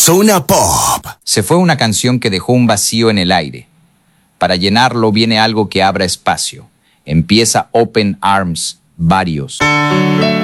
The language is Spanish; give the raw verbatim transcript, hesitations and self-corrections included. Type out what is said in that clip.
Zona Pop. Se fue una canción que dejó un vacío en el aire. Para llenarlo viene algo que abra espacio. Empieza Open Arms, varios.